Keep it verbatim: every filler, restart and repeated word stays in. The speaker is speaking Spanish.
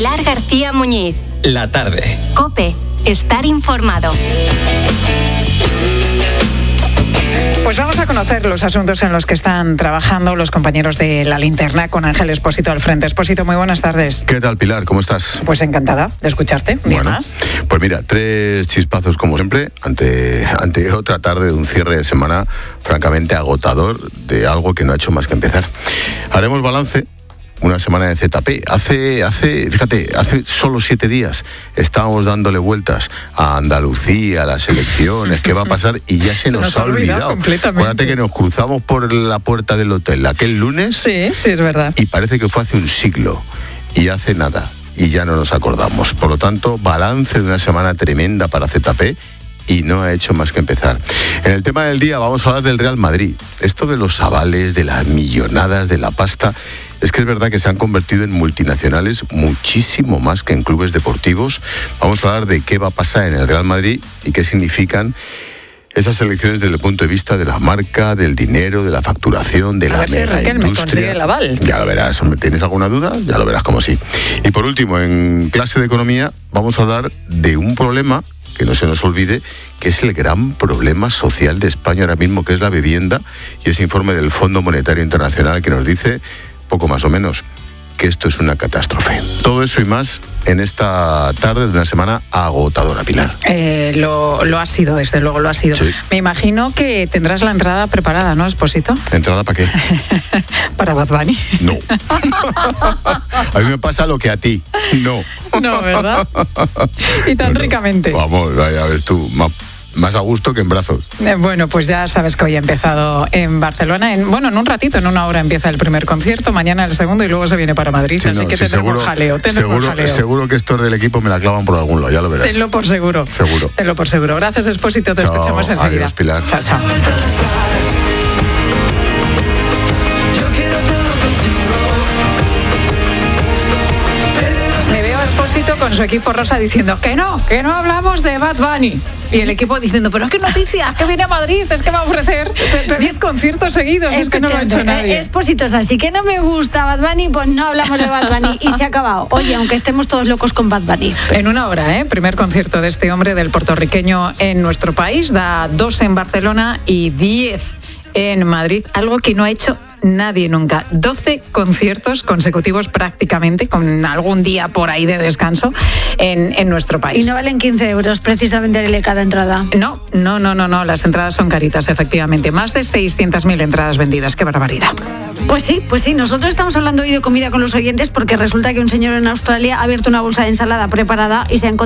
Pilar García Muñiz. La tarde. COPE. Estar informado. Pues vamos a conocer los asuntos en los que están trabajando los compañeros de La Linterna con Ángel Expósito al frente. Expósito, muy buenas tardes. ¿Qué tal, Pilar? ¿Cómo estás? Pues encantada de escucharte. ¿Día bueno, más? Pues mira, tres chispazos como siempre ante, ante otra tarde de un cierre de semana francamente agotador de algo que no ha hecho más que empezar. Haremos balance. Una semana de Z P. Hace, hace, fíjate, hace solo siete días estábamos dándole vueltas a Andalucía, a las elecciones, qué va a pasar, y ya se, se nos, nos ha olvidado. Completamente. Acuérdate que nos cruzamos por la puerta del hotel aquel lunes. Sí, sí, es verdad. Y parece que fue hace un siglo. Y hace nada. Y ya no nos acordamos. Por lo tanto, balance de una semana tremenda para Z P. Y no ha hecho más que empezar. En el tema del día vamos a hablar del Real Madrid. Esto de los avales, de las millonadas, de la pasta, es que es verdad que se han convertido en multinacionales muchísimo más que en clubes deportivos. Vamos a hablar de qué va a pasar en el Real Madrid y qué significan esas elecciones desde el punto de vista de la marca, del dinero, de la facturación, de a la ver si mega Raquel industria. Me consigue el aval. Ya lo verás. ¿Tienes alguna duda? Ya lo verás como sí. Y por último, en clase de economía vamos a hablar de un problema que no se nos olvide, que es el gran problema social de España ahora mismo, que es la vivienda, y ese informe del Fondo Monetario Internacional que nos dice, poco más o menos, que esto es una catástrofe. Todo eso y más en esta tarde de una semana agotadora, Pilar. Eh, lo, lo ha sido, desde luego, lo ha sido. Sí. Me imagino que tendrás la entrada preparada, ¿no, Expósito? ¿Entrada para qué? Para Bad Bunny. No. A mí me pasa lo que a ti. No. No, ¿verdad? Y tan no, no. ricamente. Vamos, ya ves tú, más, más a gusto que en brazos. Eh, bueno, pues ya sabes que hoy ha empezado en Barcelona. En, bueno, en un ratito, en una hora empieza el primer concierto, mañana el segundo y luego se viene para Madrid. Sí, así no, que sí, tendremos seguro, jaleo. Tendremos seguro, jaleo. Seguro que estos del equipo me la clavan por algún lado, ya lo verás. Tenlo por seguro. Seguro. Tenlo por seguro. Gracias, Expósito. Te chao, escuchamos enseguida. Adiós, Pilar. Chao, chao. Con su equipo rosa diciendo que no, que no hablamos de Bad Bunny. Y el equipo diciendo, pero es que noticias, que viene a Madrid, es que va a ofrecer diez conciertos seguidos, es que no lo ha hecho nadie. Expósitos, así que no me gusta Bad Bunny, pues no hablamos de Bad Bunny y se ha acabado. Oye, aunque estemos todos locos con Bad Bunny. En una hora, ¿eh? Primer concierto de este hombre, del puertorriqueño, en nuestro país. Da dos en Barcelona y diez en Madrid, algo que no ha hecho nadie nunca. doce conciertos consecutivos prácticamente, con algún día por ahí de descanso en, en nuestro país. Y no valen quince euros precisamente cada entrada. No, no, no, no, no, las entradas son caritas, efectivamente. Más de seiscientas mil entradas vendidas, qué barbaridad. Pues sí, pues sí, nosotros estamos hablando hoy de comida con los oyentes porque resulta que un señor en Australia ha abierto una bolsa de ensalada preparada y se ha encontrado